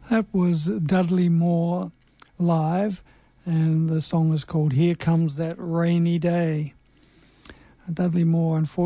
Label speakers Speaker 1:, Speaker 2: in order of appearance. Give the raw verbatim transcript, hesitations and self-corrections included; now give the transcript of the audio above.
Speaker 1: That was Dudley Moore live, and the song is called Here Comes That Rainy Day. Dudley Moore, unfortunately,